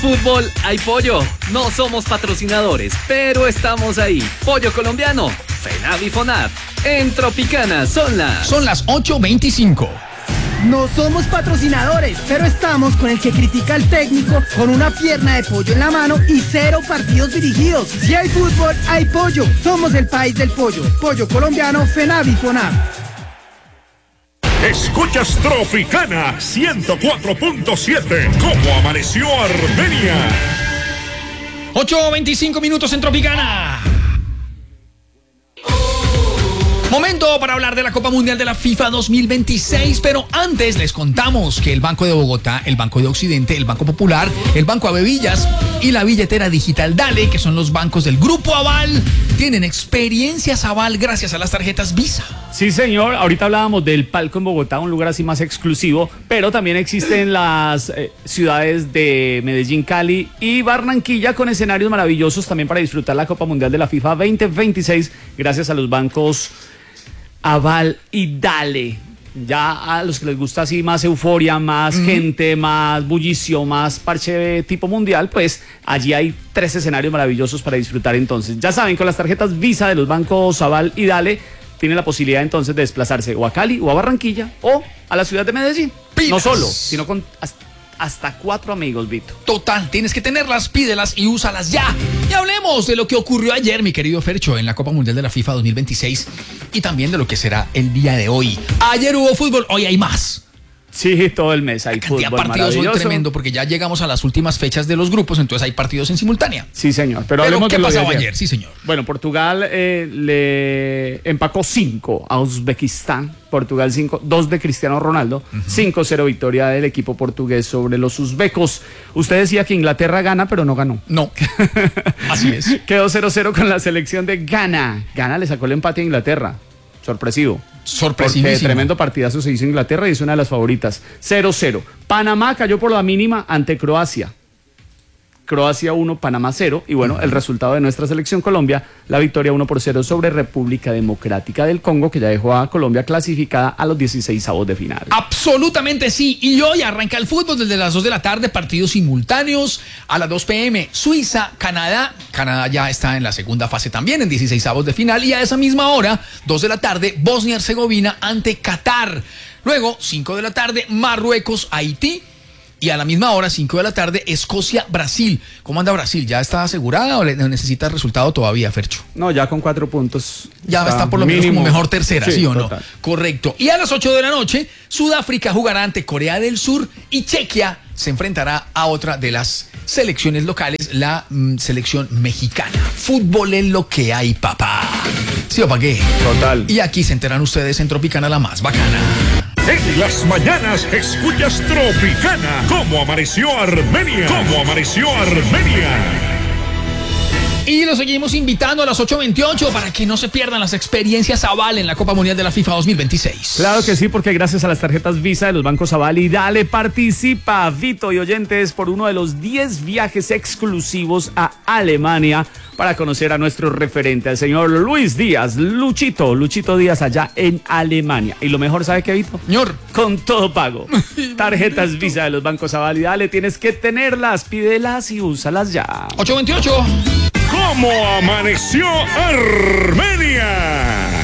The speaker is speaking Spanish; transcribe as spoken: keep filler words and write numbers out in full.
Fútbol, hay pollo. No somos patrocinadores, pero estamos ahí. Pollo colombiano, FENAVI FONAP. En Tropicana son las... Son las ocho veinticinco. No somos patrocinadores, pero estamos con el que critica al técnico con una pierna de pollo en la mano y cero partidos dirigidos. Si hay fútbol, hay pollo. Somos el país del pollo. Pollo colombiano, FENAVI FONAP. Escuchas Tropicana ciento cuatro punto siete. ¿Cómo amaneció Armenia? ocho veinticinco minutos en Tropicana. Momento para hablar de la Copa Mundial de la FIFA dos mil veintiséis, pero antes les contamos que el Banco de Bogotá, el Banco de Occidente, el Banco Popular, el Banco Avevillas y la billetera digital Dale, que son los bancos del Grupo Aval, tienen experiencias Aval gracias a las tarjetas Visa. Sí, señor. Ahorita hablábamos del palco en Bogotá, un lugar así más exclusivo, pero también existen las eh, ciudades de Medellín, Cali y Barranquilla con escenarios maravillosos también para disfrutar la Copa Mundial de la FIFA veinte veintiséis gracias a los bancos Aval y Dale. Ya a los que les gusta así más euforia, más mm. gente, más bullicio, más parche tipo mundial, pues allí hay tres escenarios maravillosos para disfrutar. Entonces, ya saben, con las tarjetas Visa de los bancos Aval y Dale tienen la posibilidad entonces de desplazarse o a Cali o a Barranquilla o a la ciudad de Medellín. Pilas. No solo, sino con hasta, hasta cuatro amigos, Vito. Total, tienes que tenerlas, pídelas y úsalas ya. Y hablemos de lo que ocurrió ayer, mi querido Fercho, en la Copa Mundial de la FIFA dos mil veintiséis y también de lo que será el día de hoy. Ayer hubo fútbol, hoy hay más. Sí, todo el mes hay la cantidad fútbol de partidos hoy maravilloso. Tremendo, porque ya llegamos a las últimas fechas de los grupos, entonces hay partidos en simultánea. Sí, señor. Pero, Pero hablemos ¿qué de lo de pasaba ayer? ayer? Sí, señor. Bueno, Portugal eh, le empacó cinco a Uzbekistán. Portugal cinco, dos de Cristiano Ronaldo. Uh-huh. cinco cero victoria del equipo portugués sobre los uzbecos. Usted decía que Inglaterra gana, pero no ganó. No. Así es. Quedó cero cero con la selección de Ghana. Ghana le sacó el empate a Inglaterra. Sorpresivo. Sorpresivísimo. Porque tremendo partidazo se hizo Inglaterra y es una de las favoritas. cero cero. Panamá cayó por la mínima ante Croacia. Croacia uno, Panamá cero. Y bueno, uh-huh. el resultado de nuestra selección Colombia, la victoria uno por cero sobre República Democrática del Congo, que ya dejó a Colombia clasificada a los dieciseisavos de final. Absolutamente sí. Y hoy arranca el fútbol desde las dos de la tarde, partidos simultáneos. A las dos pm, Suiza, Canadá. Canadá ya está en la segunda fase también, en dieciseisavos de final. Y a esa misma hora, dos de la tarde, Bosnia-Herzegovina ante Qatar. Luego, cinco de la tarde, Marruecos, Haití. Y a la misma hora, cinco de la tarde, Escocia, Brasil. ¿Cómo anda Brasil? ¿Ya está asegurada o le necesita resultado todavía, Fercho? No, ya con cuatro puntos. Ya está, está por lo mínimo. menos como mejor tercera, ¿sí, ¿sí o total. no? Correcto. Y a las ocho de la noche, Sudáfrica jugará ante Corea del Sur y Chequia se enfrentará a otra de las selecciones locales, la mm, selección mexicana. Fútbol es lo que hay, papá. ¿Sí o pa' qué? Total. Y aquí se enteran ustedes en Tropicana, la más bacana. En las mañanas escuchas Tropicana. ¿Cómo amaneció Armenia? ¿Cómo amaneció Armenia? Y los seguimos invitando a las ocho veintiocho para que no se pierdan las experiencias Aval en la Copa Mundial de la FIFA dos mil veintiséis. Claro que sí, porque gracias a las tarjetas Visa de los bancos Aval y Dale participa, Vito y oyentes, por uno de los diez viajes exclusivos a Alemania para conocer a nuestro referente, al señor Luis Díaz, Luchito, Luchito Díaz allá en Alemania. Y lo mejor, ¿sabe qué, Vito? Señor. Con todo pago. Tarjetas Visa de los bancos Aval y Dale, tienes que tenerlas, pídelas y úsalas ya. ocho veintiocho. ¿Cómo amaneció Armenia?